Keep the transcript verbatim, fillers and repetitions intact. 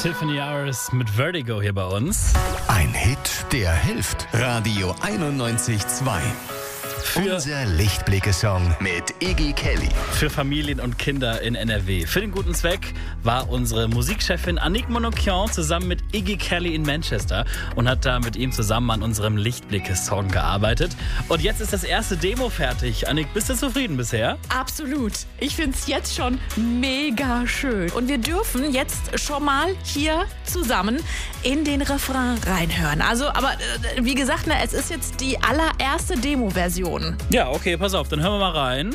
Tiffany Hours mit Vertigo hier bei uns. Ein Hit, der hilft. Radio einundneunzig Komma zwei. Für, Unser Lichtblicke-Song mit Iggy Kelly. für Familien und Kinder in N R W. Für den guten Zweck war unsere Musikchefin Annick Monokian zusammen mit Iggy Kelly in Manchester und hat da mit ihm zusammen an unserem Lichtblicke-Song gearbeitet. Und jetzt ist das erste Demo fertig. Annick, bist du zufrieden bisher? Absolut. Ich finde es jetzt schon mega schön. Und wir dürfen jetzt schon mal hier zusammen in den Refrain reinhören. Also, aber äh, wie gesagt, ne, es ist jetzt die allererste Demo-Version. Ja, okay, pass auf, dann hören wir mal rein.